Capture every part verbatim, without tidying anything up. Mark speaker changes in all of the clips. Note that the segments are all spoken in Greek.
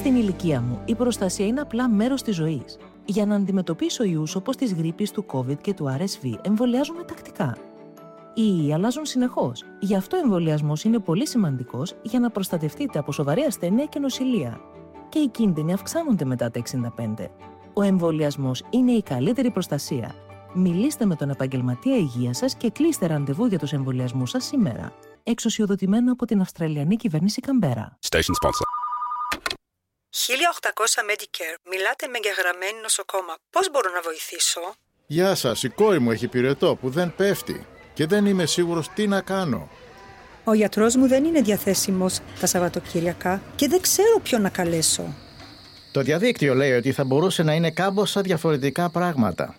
Speaker 1: Στην ηλικία μου, η προστασία είναι απλά μέρος της ζωής. Για να αντιμετωπίσω ιούς όπως της γρίπης, του COVID και του αρ ες βι, εμβολιάζομαι τακτικά. Οι ιοί αλλάζουν συνεχώς. Γι' αυτό ο εμβολιασμός είναι πολύ σημαντικός για να προστατευτείτε από σοβαρή ασθένεια και νοσηλεία. Και οι κίνδυνοι αυξάνονται μετά τα εξήντα πέντε. Ο εμβολιασμός είναι η καλύτερη προστασία. Μιλήστε με τον επαγγελματία υγείας σας και κλείστε ραντεβού για τους εμβολιασμούς σας σήμερα. Εξουσιοδοτημένο από την Αυστραλιανή κυβέρνηση Καμπέρα.
Speaker 2: Station sponsor.
Speaker 3: χίλια οκτακόσια Medicare. Μιλάτε με εγγεγραμμένη νοσοκόμα. Πώς μπορώ να βοηθήσω?
Speaker 4: Γεια σας, η κόρη μου έχει πυρετό που δεν πέφτει και δεν είμαι σίγουρος τι να κάνω.
Speaker 3: Ο γιατρός μου δεν είναι διαθέσιμος τα Σαββατοκύριακα και δεν ξέρω ποιον να καλέσω.
Speaker 5: Το διαδίκτυο λέει ότι θα μπορούσε να είναι κάμποσα διαφορετικά πράγματα.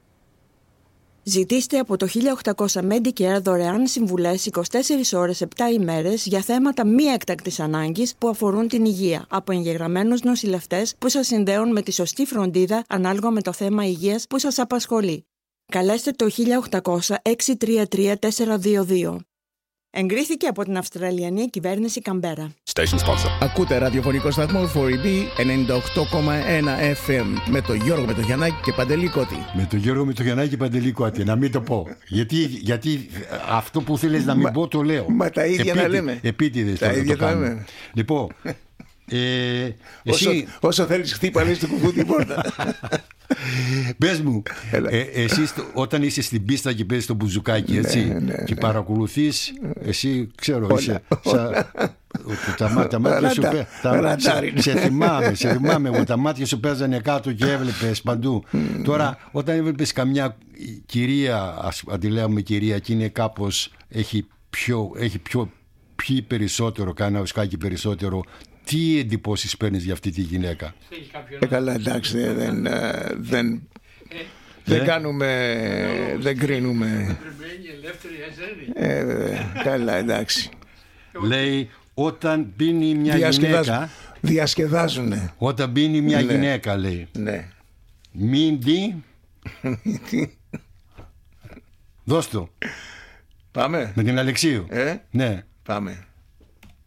Speaker 6: Ζητήστε από το χίλια οκτακόσια Medicare δωρεάν συμβουλές είκοσι τέσσερις ώρες επτά ημέρες για θέματα μη έκτακτης ανάγκης που αφορούν την υγεία από εγγεγραμμένους νοσηλευτές που σας συνδέουν με τη σωστή φροντίδα ανάλογα με το θέμα υγείας που σας απασχολεί. Καλέστε το χίλια οκτακόσια έξι τρία τρία τέσσερα δύο δύο. Εγκρίθηκε από την Αυστραλιανή κυβέρνηση Καμπέρα.
Speaker 2: Station sponsor.
Speaker 5: Ακούτε ραδιοφωνικό σταθμό φορ ι μπι ενενήντα οκτώ κόμμα ένα εφ εμ με τον Γιώργο Μετογιαννάκη και Παντελή Κώτη.
Speaker 7: Με τον Γιώργο Μετογιαννάκη και Παντελή Κώτη, να μην το πω. γιατί, γιατί αυτό που θέλεις να μην μα, πω το λέω.
Speaker 5: Μα τα ίδια Επίτη, να λέμε.
Speaker 7: Επίτηδες
Speaker 5: τα ίδια
Speaker 7: το
Speaker 5: να λέμε.
Speaker 7: Λοιπόν, ε,
Speaker 5: όσο,
Speaker 7: εσύ...
Speaker 5: όσο θέλεις χτύπα λες το κουβούδι την πόρτα.
Speaker 7: Πες μου, ε, εσύ όταν είσαι στην πίστα και παίζεις το μπουζουκάκι, έτσι,
Speaker 5: ναι, ναι,
Speaker 7: και
Speaker 5: ναι.
Speaker 7: παρακολουθείς, εσύ ξέρω,
Speaker 5: όλα,
Speaker 7: είσαι
Speaker 5: όλα.
Speaker 7: Σα, τα, μάτια, τα μάτια σου πέ, τα, σε, σε θυμάμαι, σε θυμάμαι εγώ, τα μάτια σου παίζανε κάτω και έβλεπες παντού. Τώρα, όταν έβλεπες καμιά κυρία, ας αντιλέγουμε κυρία, και είναι κάπως, έχει πιο, έχει πιο πιει περισσότερο, κάνει ένα ουσκάκι περισσότερο, τι εντυπώσεις παίρνεις για αυτή τη γυναίκα?
Speaker 5: Ε, καλά, εντάξει, δεν, δεν, δεν κάνουμε, δεν κρίνουμε. Ε, καλά, εντάξει.
Speaker 7: Λέει, όταν πίνει μια γυναίκα,
Speaker 5: διασκεδάζουνε.
Speaker 7: Όταν πίνει μια
Speaker 5: ναι.
Speaker 7: γυναίκα, λέει,
Speaker 5: ναι.
Speaker 7: μην δει. Δώσ' το.
Speaker 5: Πάμε.
Speaker 7: Με την Αλεξίου.
Speaker 5: Ε?
Speaker 7: Ναι.
Speaker 5: Πάμε.